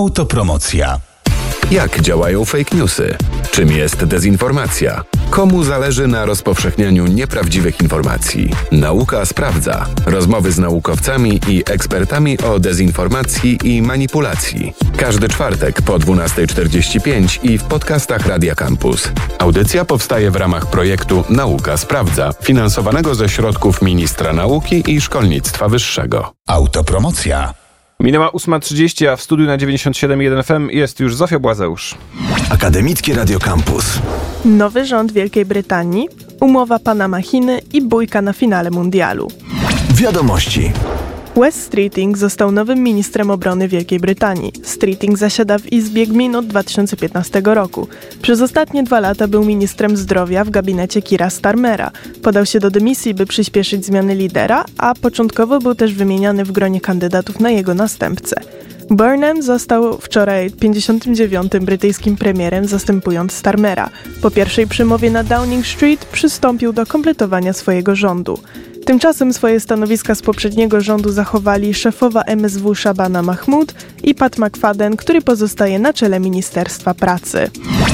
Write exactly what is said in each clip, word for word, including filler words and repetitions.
Autopromocja. Jak działają fake newsy? Czym jest dezinformacja? Komu zależy na rozpowszechnianiu nieprawdziwych informacji? Nauka sprawdza. Rozmowy z naukowcami i ekspertami o dezinformacji i manipulacji. Każdy czwartek po dwunasta czterdzieści pięć i w podcastach Radia Campus. Audycja powstaje w ramach projektu Nauka sprawdza, finansowanego ze środków Ministra Nauki i Szkolnictwa Wyższego. Autopromocja. Minęła ósma trzydzieści, a w studiu na dziewięćdziesiąt siedem jeden F M jest już Zofia Błazeusz. Akademickie Radio Campus. Nowy rząd Wielkiej Brytanii, umowa Panama-Chiny i bójka na finale mundialu. Wiadomości. Wes Streeting został nowym ministrem obrony Wielkiej Brytanii. Streeting zasiada w Izbie Gmin od dwa tysiące piętnastego roku. Przez ostatnie dwa lata był ministrem zdrowia w gabinecie Keira Starmera. Podał się do dymisji, by przyspieszyć zmiany lidera, a początkowo był też wymieniany w gronie kandydatów na jego następcę. Burnham został wczoraj pięćdziesiątym dziewiątym brytyjskim premierem, zastępując Starmera. Po pierwszej przemowie na Downing Street przystąpił do kompletowania swojego rządu. Tymczasem swoje stanowiska z poprzedniego rządu zachowali szefowa M S W Shabana Mahmood i Pat McFadden, który pozostaje na czele Ministerstwa Pracy.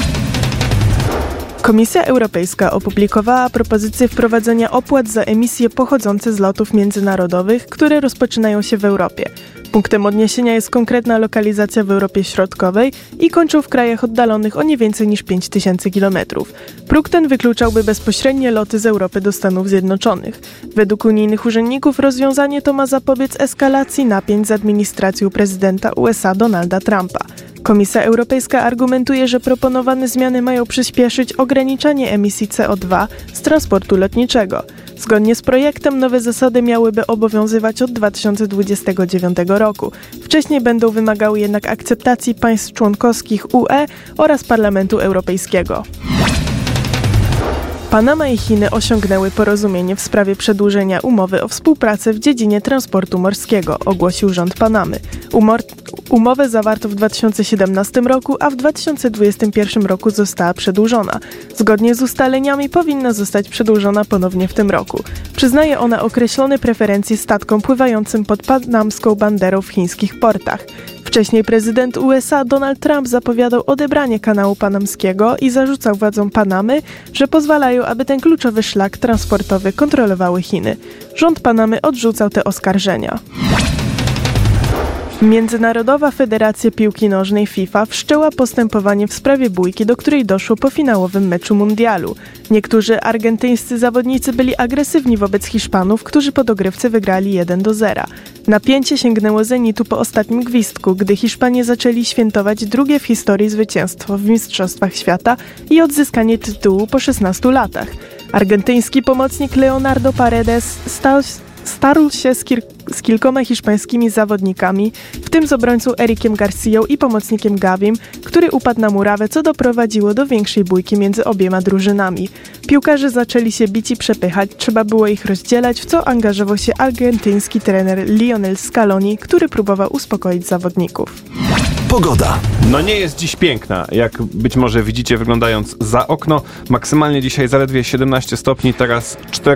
Komisja Europejska opublikowała propozycję wprowadzenia opłat za emisje pochodzące z lotów międzynarodowych, które rozpoczynają się w Europie. Punktem odniesienia jest konkretna lokalizacja w Europie Środkowej i kończą w krajach oddalonych o nie więcej niż pięć tysięcy kilometrów. Próg ten wykluczałby bezpośrednie loty z Europy do Stanów Zjednoczonych. Według unijnych urzędników rozwiązanie to ma zapobiec eskalacji napięć z administracją prezydenta U S A Donalda Trumpa. Komisja Europejska argumentuje, że proponowane zmiany mają przyspieszyć ograniczanie emisji C O dwa z transportu lotniczego. Zgodnie z projektem nowe zasady miałyby obowiązywać od dwa tysiące dwudziestego dziewiątego roku. Wcześniej będą wymagały jednak akceptacji państw członkowskich U E oraz Parlamentu Europejskiego. Panama i Chiny osiągnęły porozumienie w sprawie przedłużenia umowy o współpracę w dziedzinie transportu morskiego, ogłosił rząd Panamy. Umor- umowę zawarto w dwa tysiące siedemnastym roku, a w dwa tysiące dwudziestym pierwszym roku została przedłużona. Zgodnie z ustaleniami powinna zostać przedłużona ponownie w tym roku. Przyznaje ona określone preferencje statkom pływającym pod panamską banderą w chińskich portach. Wcześniej prezydent U S A Donald Trump zapowiadał odebranie kanału panamskiego i zarzucał władzom Panamy, że pozwalają, aby ten kluczowy szlak transportowy kontrolowały Chiny. Rząd Panamy odrzucał te oskarżenia. Międzynarodowa Federacja Piłki Nożnej FIFA wszczęła postępowanie w sprawie bójki, do której doszło po finałowym meczu mundialu. Niektórzy argentyńscy zawodnicy byli agresywni wobec Hiszpanów, którzy po dogrywce wygrali jeden do zera. Napięcie sięgnęło zenitu po ostatnim gwizdku, gdy Hiszpanie zaczęli świętować drugie w historii zwycięstwo w Mistrzostwach Świata i odzyskanie tytułu po szesnastu latach. Argentyński pomocnik Leonardo Paredes stał Starł się z, kil- z kilkoma hiszpańskimi zawodnikami, w tym z obrońcą Erikiem Garcją i pomocnikiem Gavim, który upadł na murawę, co doprowadziło do większej bójki między obiema drużynami. Piłkarze zaczęli się bić i przepychać, trzeba było ich rozdzielać, w co angażował się argentyński trener Lionel Scaloni, który próbował uspokoić zawodników. Pogoda. No nie jest dziś piękna, jak być może widzicie wyglądając za okno. Maksymalnie dzisiaj zaledwie siedemnaście stopni, teraz cztery.